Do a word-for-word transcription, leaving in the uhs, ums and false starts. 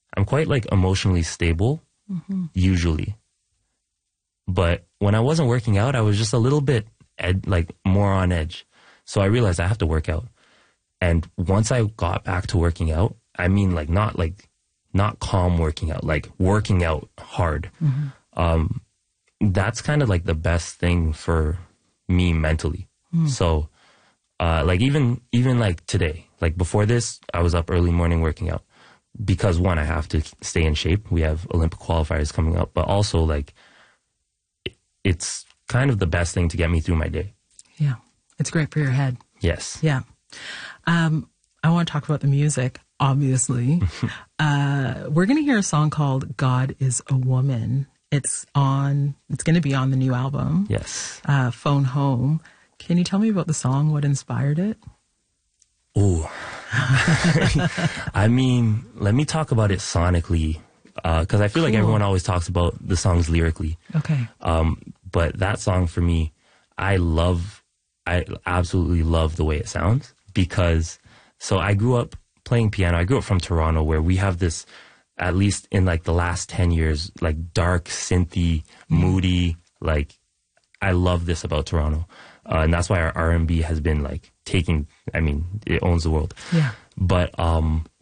I'm quite like emotionally stable, mm-hmm. usually. But when I wasn't working out, I was just a little bit ed- like more on edge. So I realized I have to work out. And once I got back to working out, I mean like not like not calm working out, like working out hard. Mm-hmm. Um, that's kind of like the best thing for me mentally. Mm. So uh, like even even like today, like before this, I was up early morning working out because one, I have to stay in shape. We have Olympic qualifiers coming up, but also like it's kind of the best thing to get me through my day. Yeah. It's great for your head. Yes. Yeah. Um, I want to talk about the music, obviously. uh, we're going to hear a song called God is a Woman. It's on, it's going to be on the new album. Yes. Uh, Phone Home. Can you tell me about the song? What inspired it? Oh, I mean, let me talk about it sonically. Because uh, I feel cool. like everyone always talks about the songs lyrically. Okay. Um, but that song for me, I love, I absolutely love the way it sounds because, so I grew up playing piano. I grew up from Toronto where we have this, at least in like the last ten years, like dark, synthy, moody, like I love this about Toronto. Uh, and that's why our R and B has been like taking, I mean, it owns the world. Yeah. But, um,